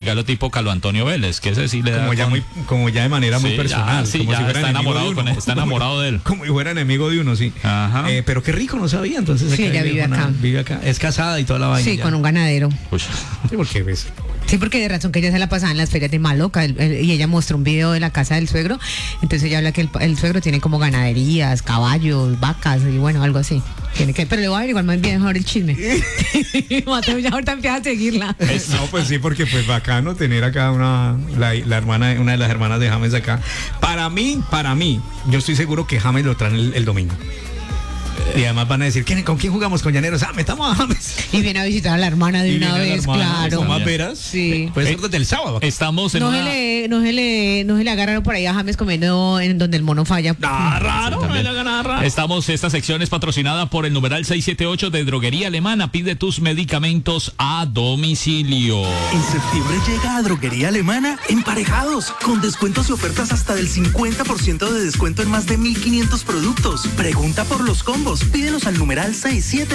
regalo tipo Carlos Antonio Vélez, que ese sí le da como ya de manera muy personal. Sí, como ya si fuera está enemigo está enamorado de él. Como si fuera enemigo de uno, sí. Ajá. Pero qué rico, no sabía. Entonces sí, ella vive acá. Es casada y toda la vaina. Sí, ya. con un ganadero. Uy. Sí, ¿por qué ves? Sí, porque de razón que ella se la pasaba en las ferias de Maloca y ella mostró un video de la casa del suegro. Entonces ella habla que el suegro tiene como ganaderías, caballos, vacas y bueno, algo así. Pero le voy a averiguar más bien mejor el chisme. Mateo ya ahorita empieza a seguirla. No, pues sí, porque pues bacano tener acá una de las hermanas de James acá. Para mí, yo estoy seguro que James lo traen el domingo. Y además van a decir, ¿con quién jugamos? Con Llaneros. Metamos a James. Y viene a visitar a la hermana de una vez, claro. ¿Con más veras? Sí. Puede ser desde el sábado. Estamos en no se le agarraron por ahí a James comiendo en donde el mono falla. Raro. Estamos, esta sección es patrocinada por el numeral 678 de Droguería Alemana. Pide tus medicamentos a domicilio. En septiembre llega a Droguería Alemana Emparejados, con descuentos y ofertas hasta del 50% de descuento en más de 1.500 productos. Pregunta por los combos, pídelos al numeral 67.